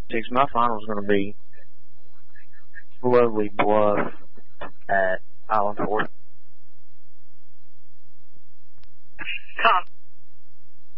My final's going to be Lovely Bluff at Island Ford. Tom.